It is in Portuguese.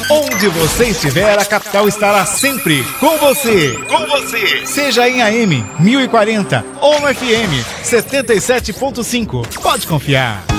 Onde você estiver, a capital estará sempre com você. Com você. Seja em AM 1040 ou no FM 77.5. Pode confiar.